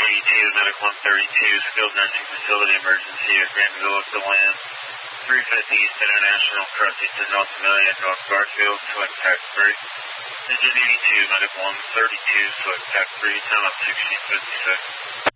Medic 132, skilled nursing facility emergency at Grandville, DeLand. 350 East International, crossing to North Amelia, North Garfield, select tax 3. Engine 82, Medic 132, select tax 3, time up 1656.